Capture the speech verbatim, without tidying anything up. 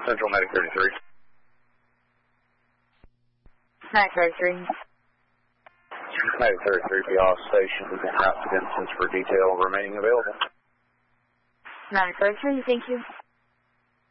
Central Medic thirty-three. Medic thirty-three. Medic thirty-three, be off station. We can route to Vincent's for detail remaining available. Medic thirty-three, thank you.